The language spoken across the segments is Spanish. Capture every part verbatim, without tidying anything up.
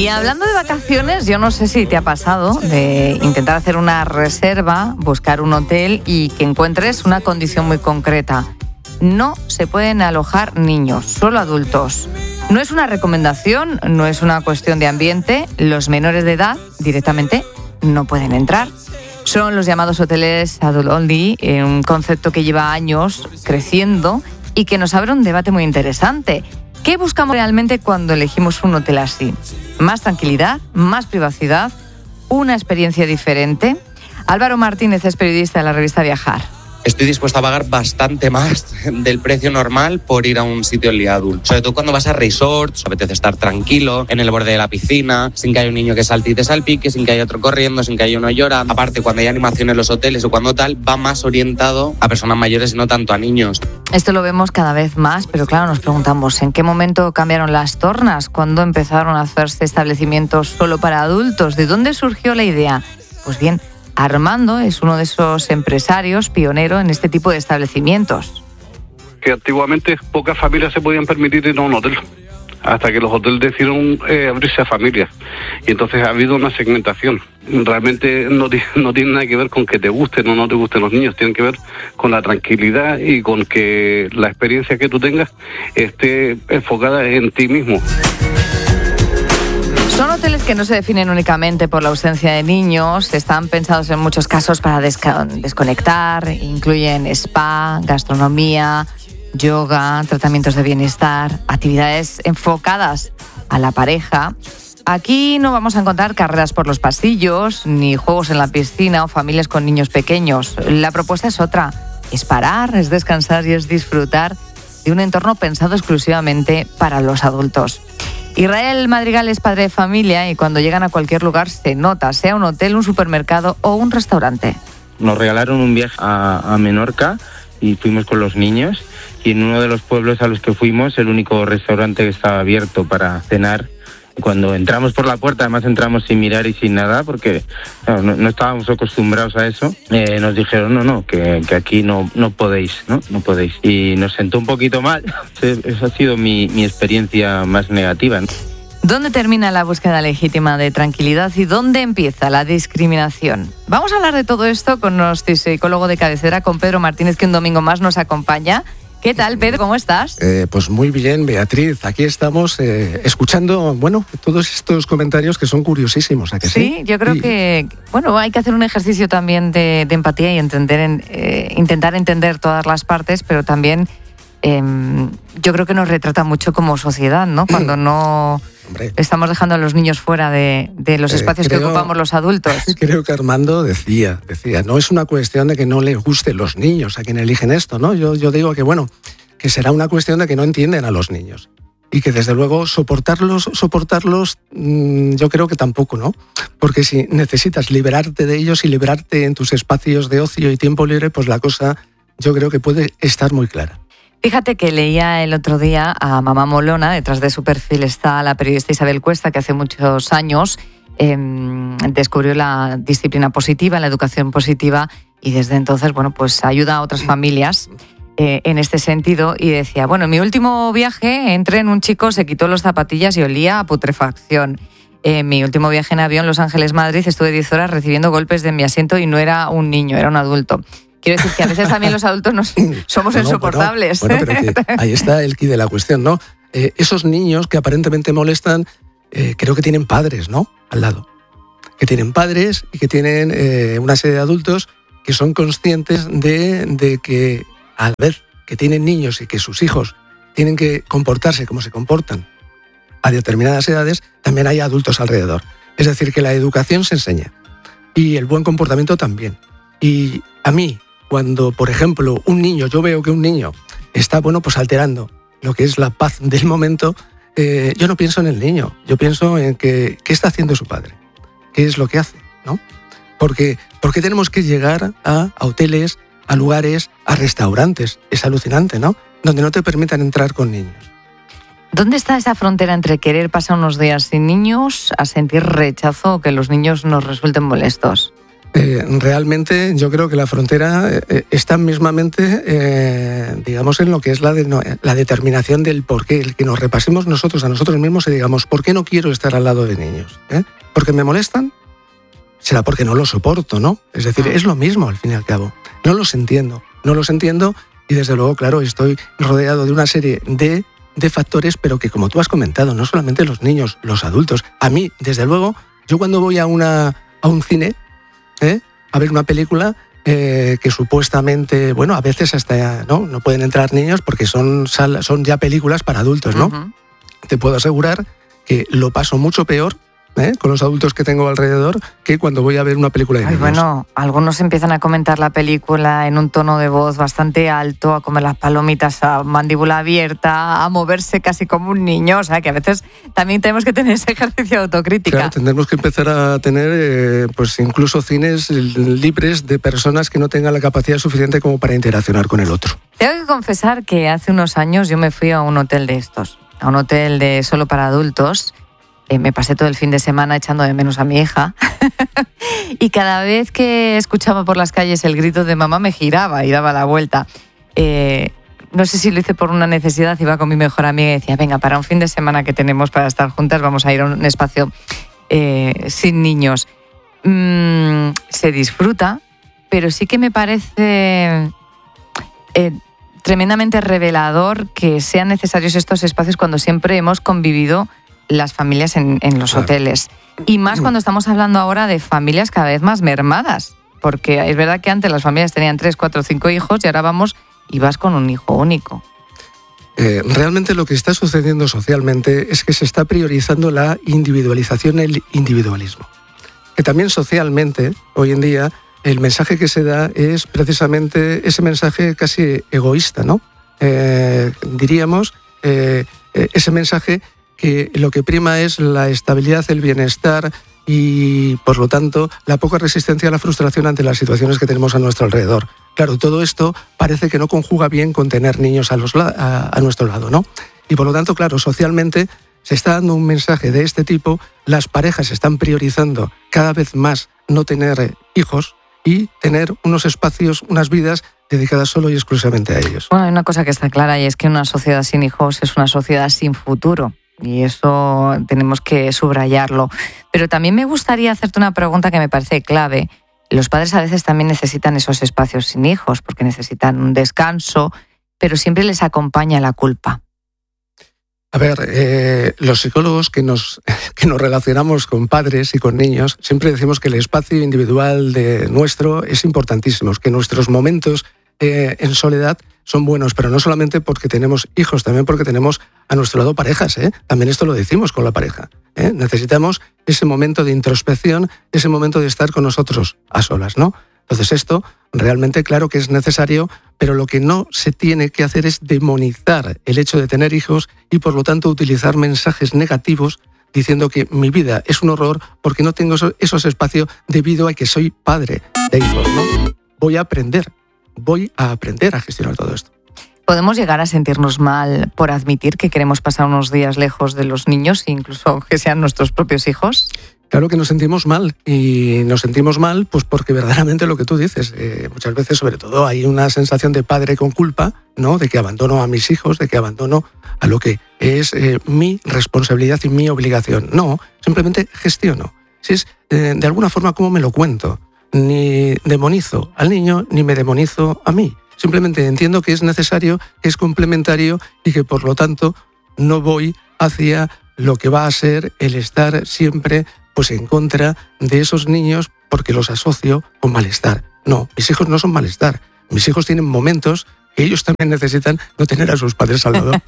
Y hablando de vacaciones, yo no sé si te ha pasado de intentar hacer una reserva, buscar un hotel y que encuentres una condición muy concreta. No se pueden alojar niños, solo adultos. No es una recomendación, no es una cuestión de ambiente. Los menores de edad directamente no pueden entrar. Son los llamados hoteles adult only, un concepto que lleva años creciendo y que nos abre un debate muy interesante. ¿Qué buscamos realmente cuando elegimos un hotel así? ¿Más tranquilidad? ¿Más privacidad? ¿Una experiencia diferente? Álvaro Martínez es periodista de la revista Viajar. Estoy dispuesto a pagar bastante más del precio normal por ir a un sitio only adult. Sobre todo cuando vas a resorts, apetece estar tranquilo, en el borde de la piscina, sin que haya un niño que salte y te salpique, sin que haya otro corriendo, sin que haya uno llorando. Aparte, cuando hay animación en los hoteles o cuando tal, va más orientado a personas mayores y no tanto a niños. Esto lo vemos cada vez más, pero claro, nos preguntamos, ¿en qué momento cambiaron las tornas? ¿Cuándo empezaron a hacerse establecimientos solo para adultos? ¿De dónde surgió la idea? Pues bien, Armando es uno de esos empresarios pionero en este tipo de establecimientos. Que antiguamente pocas familias se podían permitir ir a un hotel, hasta que los hoteles decidieron eh, abrirse a familias. Y entonces ha habido una segmentación. Realmente no, no tiene nada que ver con que te gusten o no te gusten los niños, tiene que ver con la tranquilidad y con que la experiencia que tú tengas esté enfocada en ti mismo. Son hoteles que no se definen únicamente por la ausencia de niños, están pensados en muchos casos para desca- desconectar, incluyen spa, gastronomía, yoga, tratamientos de bienestar, actividades enfocadas a la pareja. Aquí no vamos a encontrar carreras por los pasillos, ni juegos en la piscina o familias con niños pequeños. La propuesta es otra, es parar, es descansar y es disfrutar de un entorno pensado exclusivamente para los adultos. Israel Madrigal es padre de familia y cuando llegan a cualquier lugar se nota, sea un hotel, un supermercado o un restaurante. Nos regalaron un viaje a, a Menorca y fuimos con los niños y en uno de los pueblos a los que fuimos, el único restaurante que estaba abierto para cenar. Cuando entramos por la puerta, además entramos sin mirar y sin nada, porque claro, no, no estábamos acostumbrados a eso, eh, nos dijeron, no, no, que, que aquí no, no podéis, ¿no? No podéis. Y nos sentó un poquito mal. Esa ha sido mi, mi experiencia más negativa, ¿no? ¿Dónde termina la búsqueda legítima de tranquilidad y dónde empieza la discriminación? Vamos a hablar de todo esto con nuestro psicólogo de cabecera, con Pedro Martínez, que un domingo más nos acompaña. ¿Qué tal, Pedro? ¿Cómo estás? Eh, pues muy bien, Beatriz. Aquí estamos eh, escuchando, bueno, todos estos comentarios que son curiosísimos, ¿a que sí? Sí, yo creo y... que, bueno, hay que hacer un ejercicio también de, de empatía y entender, eh, intentar entender todas las partes, pero también eh, yo creo que nos retrata mucho como sociedad, ¿no? Cuando no... Hombre. Estamos dejando a los niños fuera de, de los espacios eh, creo, que ocupamos los adultos. Creo que Armando decía, decía, no es una cuestión de que no les gusten los niños a quien eligen esto, ¿no? Yo, yo digo que, bueno, que será una cuestión de que no entienden a los niños. Y que, desde luego, soportarlos, soportarlos, mmm, yo creo que tampoco, ¿no? Porque si necesitas liberarte de ellos y liberarte en tus espacios de ocio y tiempo libre, pues la cosa, yo creo que puede estar muy clara. Fíjate que leía el otro día a Mamá Molona, detrás de su perfil está la periodista Isabel Cuesta, que hace muchos años eh, descubrió la disciplina positiva, la educación positiva, y desde entonces, bueno, pues ayuda a otras familias eh, en este sentido, y decía, bueno, en mi último viaje entré en un chico, se quitó las zapatillas y olía a putrefacción. En mi último viaje en avión, Los Ángeles-Madrid, estuve diez horas recibiendo golpes de mi asiento y no era un niño, era un adulto. Quiero decir que a veces también los adultos nos, somos no, insoportables. Bueno, bueno, pero que ahí está el quid de la cuestión, ¿no? Eh, esos niños que aparentemente molestan, eh, creo que tienen padres, ¿no? Al lado. Que tienen padres y que tienen eh, una serie de adultos que son conscientes de, de que, a la vez que tienen niños y que sus hijos tienen que comportarse como se comportan a determinadas edades, también hay adultos alrededor. Es decir, que la educación se enseña. Y el buen comportamiento también. Y a mí, cuando, por ejemplo, un niño, yo veo que un niño está, bueno, pues alterando lo que es la paz del momento, eh, yo no pienso en el niño, yo pienso en que, qué está haciendo su padre, qué es lo que hace, ¿no? Porque, ¿por qué tenemos que llegar a, a hoteles, a lugares, a restaurantes? Es alucinante, ¿no? Donde no te permitan entrar con niños. ¿Dónde está esa frontera entre querer pasar unos días sin niños a sentir rechazo o que los niños nos resulten molestos? Eh, realmente yo creo que la frontera eh, está mismamente, eh, digamos, en lo que es la, de, no, la determinación del por qué, el que nos repasemos nosotros a nosotros mismos y digamos, ¿por qué no quiero estar al lado de niños? ¿Eh? ¿Porque me molestan? Será porque no los soporto, ¿no? Es decir, es lo mismo al fin y al cabo. No los entiendo, no los entiendo y desde luego, claro, estoy rodeado de una serie de, de factores, pero que como tú has comentado, no solamente los niños, los adultos. A mí, desde luego, yo cuando voy a, una, a un cine, ¿Eh? a ver una película eh, que supuestamente, bueno, a veces hasta no, no pueden entrar niños porque son, sal, son ya películas para adultos, ¿no? Uh-huh. Te puedo asegurar que lo paso mucho peor ¿eh? con los adultos que tengo alrededor que cuando voy a ver una película de Ay, niños. Bueno, algunos empiezan a comentar la película en un tono de voz bastante alto, a comer las palomitas a mandíbula abierta, a moverse casi como un niño, o sea que a veces también tenemos que tener ese ejercicio de autocrítica. Claro, tendremos que empezar a tener eh, pues incluso cines libres de personas que no tengan la capacidad suficiente como para interaccionar con el otro. Tengo que confesar que hace unos años yo me fui a un hotel de estos, a un hotel de solo para adultos. Eh, me pasé todo el fin de semana echando de menos a mi hija y cada vez que escuchaba por las calles el grito de mamá me giraba y daba la vuelta. Eh, no sé si lo hice por una necesidad, iba con mi mejor amiga y decía, venga, para un fin de semana que tenemos para estar juntas vamos a ir a un espacio eh, sin niños. Mm, se disfruta, pero sí que me parece eh, tremendamente revelador que sean necesarios estos espacios cuando siempre hemos convivido las familias en, en los claro. hoteles. Y más cuando estamos hablando ahora de familias cada vez más mermadas. Porque es verdad que antes las familias tenían tres, cuatro, cinco hijos y ahora vamos y vas con un hijo único. Eh, realmente lo que está sucediendo socialmente es que se está priorizando la individualización y el individualismo. Que también socialmente, hoy en día, el mensaje que se da es precisamente ese mensaje casi egoísta, ¿no? Eh, diríamos, eh, ese mensaje que lo que prima es la estabilidad, el bienestar y, por lo tanto, la poca resistencia a la frustración ante las situaciones que tenemos a nuestro alrededor. Claro, todo esto parece que no conjuga bien con tener niños a, los, a, a nuestro lado, ¿no? Y, por lo tanto, claro, socialmente se está dando un mensaje de este tipo, las parejas están priorizando cada vez más no tener hijos y tener unos espacios, unas vidas dedicadas solo y exclusivamente a ellos. Bueno, hay una cosa que está clara y es que una sociedad sin hijos es una sociedad sin futuro. Y eso tenemos que subrayarlo. Pero también me gustaría hacerte una pregunta que me parece clave. Los padres a veces también necesitan esos espacios sin hijos porque necesitan un descanso, pero siempre les acompaña la culpa. A ver, eh, los psicólogos que nos, que nos relacionamos con padres y con niños siempre decimos que el espacio individual de nuestro es importantísimo, que nuestros momentos eh, en soledad son buenos, pero no solamente porque tenemos hijos, también porque tenemos a nuestro lado parejas, ¿eh? También esto lo decimos con la pareja, ¿eh? Necesitamos ese momento de introspección, ese momento de estar con nosotros a solas, ¿no? Entonces esto realmente claro que es necesario, pero lo que no se tiene que hacer es demonizar el hecho de tener hijos y por lo tanto utilizar mensajes negativos diciendo que mi vida es un horror porque no tengo esos espacios debido a que soy padre de hijos, ¿no? Voy a aprender. Voy a aprender a gestionar todo esto. ¿Podemos llegar a sentirnos mal por admitir que queremos pasar unos días lejos de los niños, incluso que sean nuestros propios hijos? Claro que nos sentimos mal y nos sentimos mal pues porque verdaderamente lo que tú dices, eh, muchas veces sobre todo hay una sensación de padre con culpa, ¿no? De que abandono a mis hijos, de que abandono a lo que es eh, mi responsabilidad y mi obligación. No, simplemente gestiono. Si es eh, de alguna forma como me lo cuento. Ni demonizo al niño, ni me demonizo a mí. Simplemente entiendo que es necesario, que es complementario y que, por lo tanto, no voy hacia lo que va a ser el estar siempre pues, en contra de esos niños porque los asocio con malestar. No, mis hijos no son malestar. Mis hijos tienen momentos que ellos también necesitan no tener a sus padres al lado.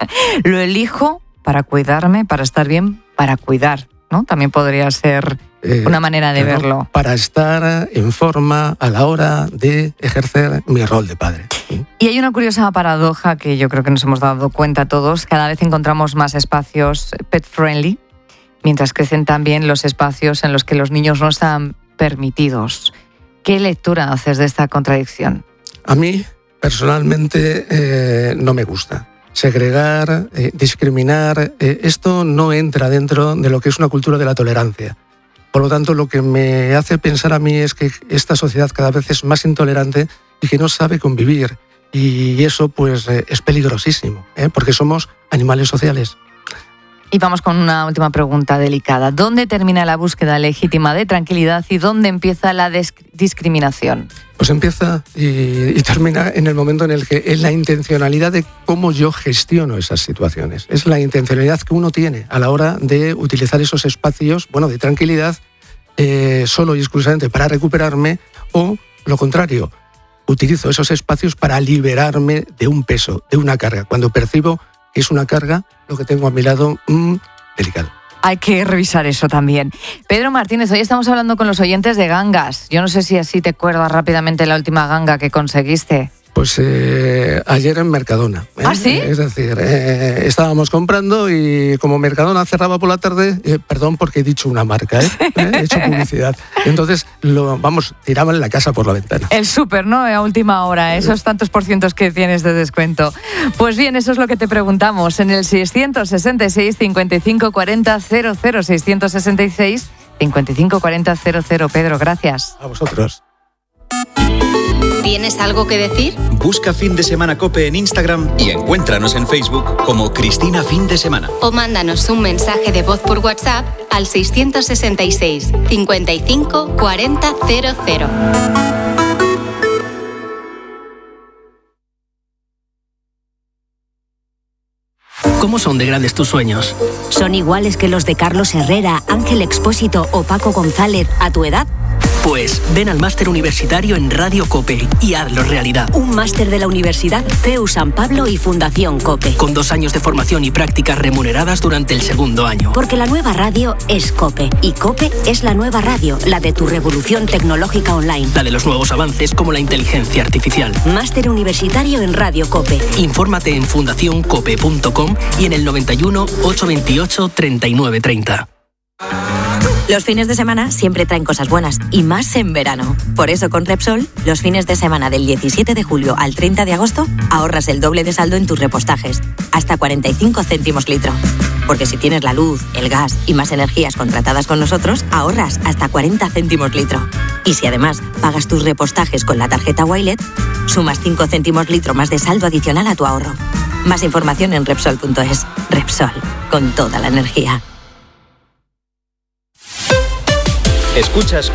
Lo elijo para cuidarme, para estar bien, para cuidar, ¿no? También podría ser eh, una manera de claro, verlo. Para estar en forma a la hora de ejercer mi rol de padre. Y hay una curiosa paradoja que yo creo que nos hemos dado cuenta todos. Cada vez encontramos más espacios pet-friendly, mientras crecen también los espacios en los que los niños no están permitidos. ¿Qué lectura haces de esta contradicción? A mí, personalmente, eh, no me gusta. Segregar, eh, discriminar, eh, esto no entra dentro de lo que es una cultura de la tolerancia. Por lo tanto, lo que me hace pensar a mí es que esta sociedad cada vez es más intolerante y que no sabe convivir. Y eso pues eh, es peligrosísimo, ¿eh? Porque somos animales sociales. Y vamos con una última pregunta delicada. ¿Dónde termina la búsqueda legítima de tranquilidad y dónde empieza la discriminación? Pues empieza y, y termina en el momento en el que es la intencionalidad de cómo yo gestiono esas situaciones. Es la intencionalidad que uno tiene a la hora de utilizar esos espacios, bueno, de tranquilidad, eh, solo y exclusivamente para recuperarme, o lo contrario, utilizo esos espacios para liberarme de un peso, de una carga. Cuando percibo que es una carga, lo que tengo a mi lado, mmm, delicado. Hay que revisar eso también. Pedro Martínez, hoy estamos hablando con los oyentes de gangas. Yo no sé si así te acuerdas rápidamente la última ganga que conseguiste. Pues eh, ayer en Mercadona. ¿eh? ¿Ah, sí? Es decir, eh, estábamos comprando y como Mercadona cerraba por la tarde, eh, perdón porque he dicho una marca, ¿eh? ¿Eh? he hecho publicidad. Entonces, lo, vamos, tiraban la casa por la ventana. El súper, ¿no? A última hora, esos tantos por cientos que tienes de descuento. Pues bien, eso es lo que te preguntamos en el seiscientos sesenta y seis, cincuenta y cinco cuarenta, cero cero, seiscientos sesenta y seis, cincuenta y cinco cuarenta, cero cero. Pedro, gracias. A vosotros. ¿Tienes algo que decir? Busca Fin de Semana COPE en Instagram y encuéntranos en Facebook como Cristina Fin de Semana. O mándanos un mensaje de voz por WhatsApp al seiscientos sesenta y seis, cincuenta y cinco cuarenta, cero cero. ¿Cómo son de grandes tus sueños? ¿Son iguales que los de Carlos Herrera, Ángel Expósito o Paco González a tu edad? Pues ven al máster universitario en Radio COPE y hazlo realidad. Un máster de la Universidad C E U San Pablo y Fundación COPE. Con dos años de formación y prácticas remuneradas durante el segundo año. Porque la nueva radio es COPE. Y COPE es la nueva radio, la de tu revolución tecnológica online. La de los nuevos avances como la inteligencia artificial. Máster universitario en Radio COPE. Infórmate en fundación cope punto com y en el noventa y uno, ochocientos veintiocho, treinta y nueve treinta. Los fines de semana siempre traen cosas buenas, y más en verano. Por eso con Repsol, los fines de semana del diecisiete de julio al treinta de agosto, ahorras el doble de saldo en tus repostajes, hasta cuarenta y cinco céntimos litro. Porque si tienes la luz, el gas y más energías contratadas con nosotros, ahorras hasta cuarenta céntimos litro. Y si además pagas tus repostajes con la tarjeta Wilet, sumas cinco céntimos litro más de saldo adicional a tu ahorro. Más información en Repsol punto es. Repsol, con toda la energía. Escuchas